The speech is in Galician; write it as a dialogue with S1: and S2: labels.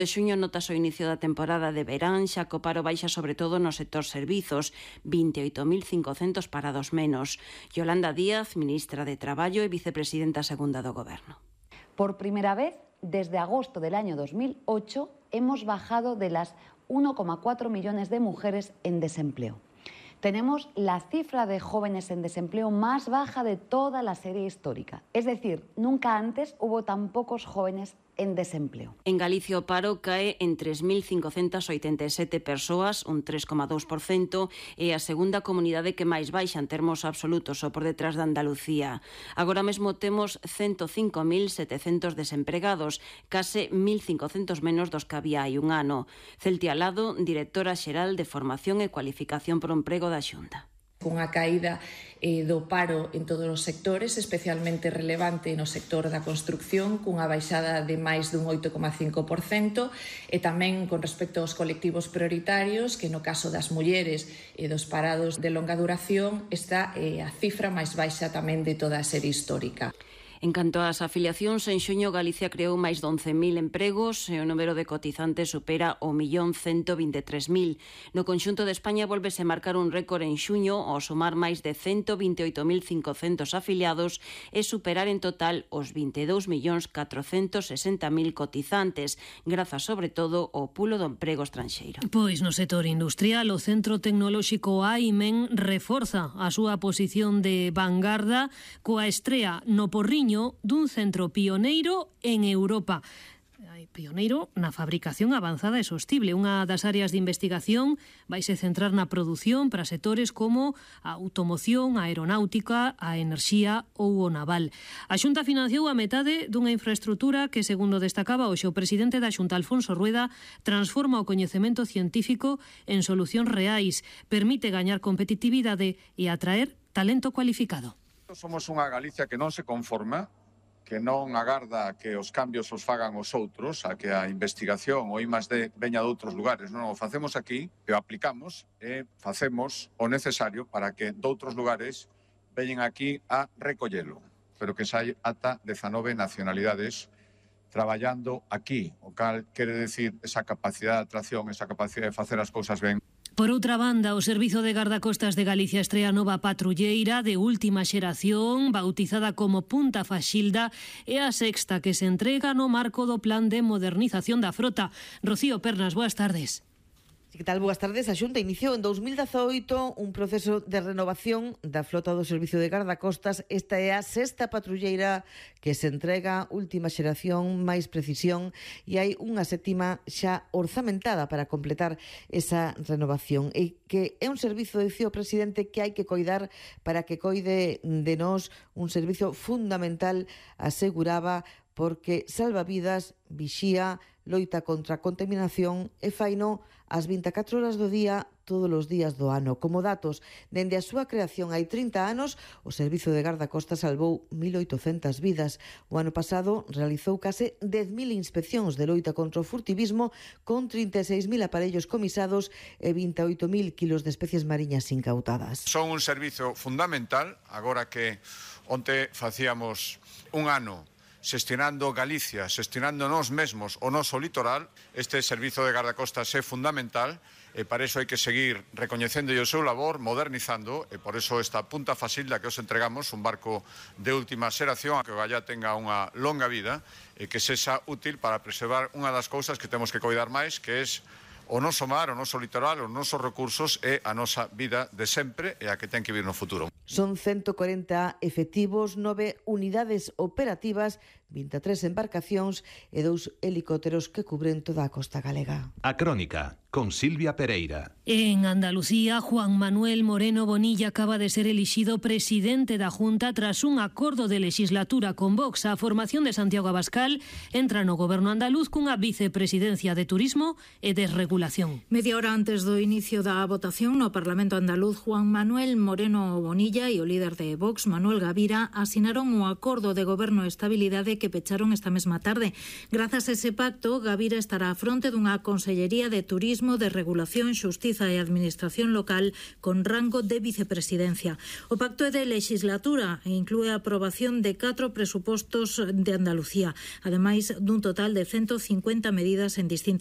S1: De xuño notas o inicio da temporada de verán, xa que o paro baixa sobre todo no sector servizos, 28.500 parados menos. Yolanda Díaz, ministra de Traballo e vicepresidenta segunda do Goberno.
S2: Por primera vez, desde agosto del año 2008, hemos bajado de las 1,4 millones de mujeres en desempleo. Tenemos la cifra de jóvenes en desempleo más baja de toda la serie histórica. Es decir, nunca antes hubo tan pocos jóvenes en desempleo.
S1: En Galicia o paro cae en 3.587 persoas, un 3,2%, e a segunda comunidade que máis baixa en termos absolutos, só por detrás de Andalucía. Agora mesmo temos 105.700 desempregados, case 1.500 menos dos que había hai un ano. Celtia Lado, directora xeral de Formación e Cualificación por o Emprego da Xunta.
S3: Cunha caída do paro en todos os sectores, especialmente relevante no sector da construcción, cunha baixada de máis dun 8,5%, e tamén con respecto aos colectivos prioritarios, que no caso das mulleres e dos parados de longa duración está a cifra máis baixa tamén de toda a serie histórica.
S1: En canto ás afiliacións, en xuño Galicia creou máis de 11.000 empregos e o número de cotizantes supera o 1.123.000. No conxunto de España volvese marcar un récord en xuño ao sumar máis de 128.500 afiliados e superar en total os 22.460.000 cotizantes, grazas sobre todo ao pulo do emprego estranxeiro.
S4: Pois no sector industrial, o Centro Tecnolóxico AIMEN reforza a súa posición de vanguarda coa estrea no Porriño dun centro pioneiro en Europa. Pioneiro na fabricación avanzada e sostible. Unha das áreas de investigación vaise centrar na produción para sectores como a automoción, a aeronáutica, a enerxía ou o naval. A Xunta financiou a metade dunha infraestrutura que, segundo destacaba hoxe o presidente da Xunta, Alfonso Rueda, transforma o coñecemento científico en solucións reais, permite gañar competitividade e atraer talento cualificado.
S5: Somos unha Galicia que non se conforma, que non agarda que os cambios os fagan os outros, a que a investigación o I+D veña de outros lugares. Non o facemos aquí, que o aplicamos e facemos o necesario para que de outros lugares veñen aquí a recollelo. Pero que sai ata 19 nacionalidades traballando aquí, o cal quere decir esa capacidade de atracción, esa capacidade de facer as cousas ben.
S4: Por outra banda, o Servizo de Gardacostas de Galicia estrea nova patrulleira de última xeración, bautizada como Punta Faxilda, e a sexta que se entrega no marco do plan de modernización da frota. Rocío Pernas, boas tardes.
S6: Que tal? Boas tardes. A Xunta iniciou en 2018 un proceso de renovación da flota do Servizo de Gardacostas. Esta é a sexta patrulleira que se entrega, última xeración, máis precisión, e hai unha sétima xa orzamentada para completar esa renovación. E que é un servizo, dicía o presidente, que hai que coidar para que coide de nós, un servizo fundamental, aseguraba, porque salva vidas, vixía, loita contra a contaminación e faino ás 24 horas do día, todos os días do ano. Como datos, dende a súa creación hai 30 anos, o Servizo de Gardacostas salvou 1.800 vidas. O ano pasado realizou case 10.000 inspeccións de loita contra o furtivismo, con 36.000 aparellos comisados e 28.000 kilos de especies mariñas incautadas.
S5: Son un servizo fundamental, agora que onte facíamos un ano xestionando Galicia, xestionando nós mesmos o noso litoral. Este servizo de gardacostas é fundamental e para iso hai que seguir recoñecendo o seu labor, modernizando, e por iso esta Punta Faxilda que os entregamos, un barco de última xeración, a que o gallá tenga unha longa vida e que sexa útil para preservar unha das cousas que temos que coidar máis, que é o noso mar, o noso litoral, os nosos recursos e a nosa vida de sempre e a que ten que vir no futuro.
S6: Son 140 efectivos, 9 unidades operativas, 23 embarcacións e 2 helicópteros que cubren toda a costa galega.
S7: A Crónica, con Silvia Pereira.
S4: En Andalucía, Juan Manuel Moreno Bonilla acaba de ser elixido presidente da Junta tras un acordo de legislatura con Vox. A formación de Santiago Abascal entra no goberno andaluz cunha vicepresidencia de Turismo e Desregulación.
S8: Media hora antes do inicio da votación no Parlamento andaluz, Juan Manuel Moreno Bonilla e o líder de Vox, Manuel Gavira, asinaron o acordo de goberno e estabilidade que pecharon esta mesma tarde. Grazas a ese pacto, Gavira estará á fronte dunha Consellería de Turismo mesmo de Regulación, Xustiza e Administración Local con rango de vicepresidencia. O pacto é de legislatura e inclúe a aprobación de 4 presupostos de Andalucía, ademais dun total de 150 medidas en distintas